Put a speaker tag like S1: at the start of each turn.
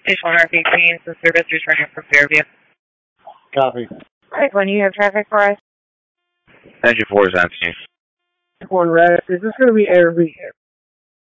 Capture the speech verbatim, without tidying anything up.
S1: Station one R eighteen, some service returning from Fairview.
S2: Copy.
S1: Alright, when you have traffic for us?
S3: Engine four is empty.
S2: One red. Is this going to be every